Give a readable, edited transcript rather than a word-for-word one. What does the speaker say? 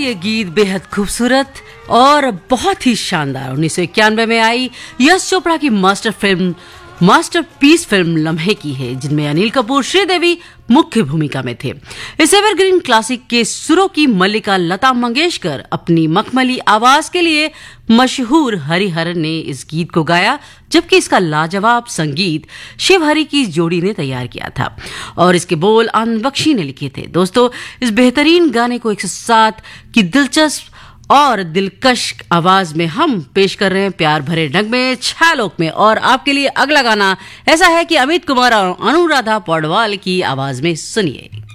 ये गीत बेहद खूबसूरत और बहुत ही शानदार 1991 में आई यश चोपड़ा की मास्टरपीस फिल्म लम्हे की है, जिनमें अनिल कपूर श्रीदेवी मुख्य भूमिका में थे। इस एवरग्रीन क्लासिक के सुरों की मल्लिका लता मंगेशकर अपनी मखमली आवाज के लिए मशहूर हरिहरन ने इस गीत को गाया, जबकि इसका लाजवाब संगीत शिव हरि की जोड़ी ने तैयार किया था और इसके बोल आनंद बख्शी ने लिखे थे। दोस्तों, इस बेहतरीन गाने को 107 की दिलचस्प और दिलकश आवाज में हम पेश कर रहे हैं प्यार भरे नगमे छालोक में। और आपके लिए अगला गाना ऐसा है कि अमित कुमार और अनुराधा पौडवाल की आवाज में सुनिए।